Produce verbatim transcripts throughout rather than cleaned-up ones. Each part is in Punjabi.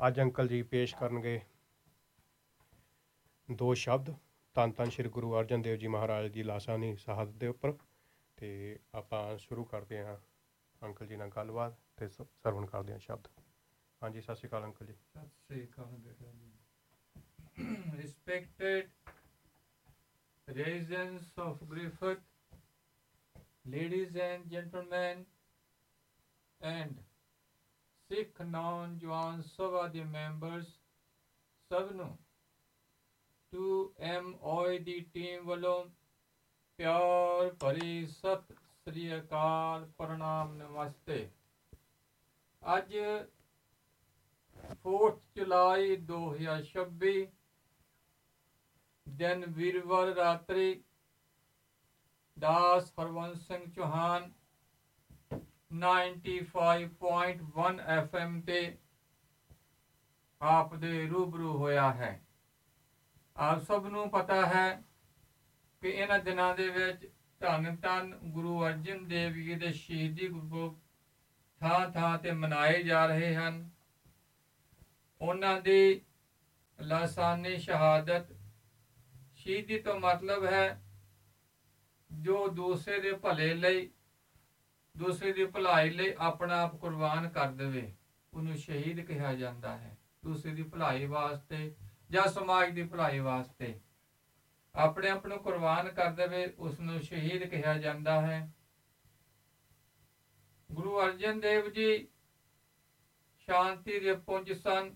ਅੱਜ ਅੰਕਲ ਜੀ ਪੇਸ਼ ਕਰਨਗੇ ਦੋ ਸ਼ਬਦ ਧੰਨ ਧੰਨ ਸ਼੍ਰੀ ਗੁਰੂ ਅਰਜਨ ਦੇਵ ਜੀ ਮਹਾਰਾਜ ਦੀ ਲਾਸਾਨੀ ਸ਼ਹਾਦਤ ਦੇ ਉੱਪਰ। ਅਤੇ ਆਪਾਂ ਸ਼ੁਰੂ ਕਰਦੇ ਹਾਂ ਅੰਕਲ ਜੀ ਨਾਲ ਗੱਲਬਾਤ ਅਤੇ ਸ ਸਰਵਣ ਕਰਦੇ ਹਾਂ ਸ਼ਬਦ। ਹਾਂਜੀ, ਸਤਿ ਸ਼੍ਰੀ ਅਕਾਲ ਅੰਕਲ ਜੀ। ਸਤਿ ਸ਼੍ਰੀ ਅਕਾਲ ਬੇਟਾ ਜੀ। Respected residents of Griffith, ladies and gentlemen, and Sikh ਨੌਜਵਾਨ ਸਭਾ ਦੇ ਮੈਂਬਰਸ ਸਭ ਨੂੰ ਟੂ ਐਮ ਓ ਏ ਦੀ ਟੀਮ ਵੱਲੋਂ ਪਿਆਰ ਭਰੀ ਸਤਿ ਸ੍ਰੀ ਅਕਾਲ, ਪ੍ਰਣਾਮ, ਨਮਸਤੇ। ਅੱਜ ਚੌਦਾਂ ਜੁਲਾਈ ਦੋ ਹਜ਼ਾਰ ਛੱਬੀ ਦਿਨ ਵੀਰਵਾਰ ਰਾਤਰੀ ਦਾਸ Harvans Singh Chauhan ninety five point one F M ਤੇ ਆਪ ਦੇ ਰੂਬਰੂ ਹੋਇਆ ਹੈ। ਆਪ ਸਭ ਨੂੰ ਪਤਾ ਹੈ ਕਿ ਇਹਨਾਂ ਦਿਨਾਂ ਦੇ ਵਿੱਚ ਧੰਨ ਧੰਨ ਗੁਰੂ ਅਰਜਨ ਦੇਵ ਜੀ ਦੇ ਸ਼ਹੀਦੀ ਗੁਰਪੁਰਬ ਥਾਂ ਥਾਂ ਤੇ ਮਨਾਏ ਜਾ ਰਹੇ ਹਨ। ਉਹਨਾਂ ਦੀ ਲਾਸਾਨੀ ਸ਼ਹਾਦਤ, ਸ਼ਹੀਦੀ ਤੋਂ ਮਤਲਬ ਹੈ ਜੋ ਦੂਸਰੇ ਦੇ ਭਲੇ ਲਈ, ਦੂਸਰੇ ਦੀ ਭਲਾਈ ਲਈ ਆਪਣਾ ਆਪ ਕੁਰਬਾਨ ਕਰ ਦੇਵੇ, ਉਹਨੂੰ ਸ਼ਹੀਦ ਕਿਹਾ ਜਾਂਦਾ ਹੈ। ਦੂਸਰੇ ਦੀ ਭਲਾਈ ਵਾਸਤੇ ਜਾਂ ਸਮਾਜ ਦੀ ਭਲਾਈ ਵਾਸਤੇ ਆਪਣੇ ਆਪ ਨੂੰ ਕੁਰਬਾਨ ਕਰ ਦੇਵੇ, ਉਸ ਨੂੰ ਸ਼ਹੀਦ ਕਿਹਾ ਜਾਂਦਾ ਹੈ। ਗੁਰੂ ਅਰਜਨ ਦੇਵ ਜੀ ਸ਼ਾਂਤੀ ਦੇ ਪੁੰਜ ਸਨ,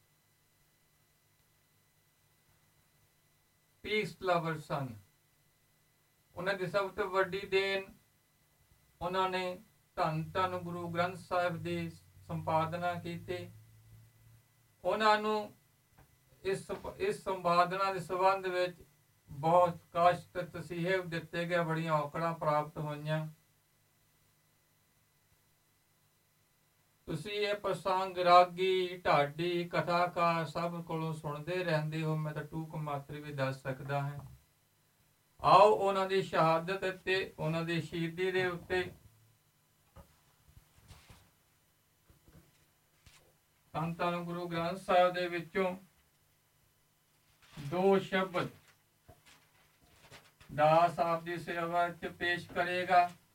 ਪੀਸ ਲਵਰ ਸਨ। ਉਹਨਾਂ ਦੀ ਸਭ ਤੋਂ ਵੱਡੀ ਦੇਣ ਉਹਨਾਂ ਨੇ ਧੰਨ ਧੰਨ ਗੁਰੂ ਗ੍ਰੰਥ ਸਾਹਿਬ ਦੀ ਸੰਪਾਦਨਾ ਕੀਤੀ। ਉਹਨਾਂ ਨੂੰ ਇਸ ਇਸ ਸੰਪਾਦਨਾ ਦੇ ਸੰਬੰਧ ਵਿੱਚ ਬਹੁਤ ਕਸ਼ਟ ਤਸੀਹੇ ਦਿੱਤੇ ਗਏ, ਬੜੀਆਂ ਔਕੜਾਂ ਪ੍ਰਾਪਤ ਹੋਈਆਂ। ਤੁਸੀਂ ਇਹ ਪ੍ਰਸੰਗ ਰਾਗੀ, ਢਾਡੀ, ਕਥਾਕਾਰ ਸਭ ਕੋਲੋਂ ਸੁਣਦੇ ਰਹਿੰਦੇ ਹੋ, ਮੈਂ ਤਾਂ ਟੂਕ ਮਾਤਰ ਵੀ ਦੱਸ ਸਕਦਾ ਹਾਂ। ਆਓ ਉਹਨਾਂ ਦੀ ਸ਼ਹਾਦਤ ਅਤੇ ਉਹਨਾਂ ਦੀ ਸ਼ਹੀਦੀ ਦੇ ਉੱਤੇ ਧੰਨ ਧੰਨ ਗੁਰੂ ਗ੍ਰੰਥ ਸਾਹਿਬ ਦੇ ਵਿੱਚੋਂ ਦੋ ਸ਼ਬਦ ਦਾਸ ਆਪ ਦੀ ਸੇਵਾ ਵਿੱਚ ਪੇਸ਼ ਕਰੇਗਾ।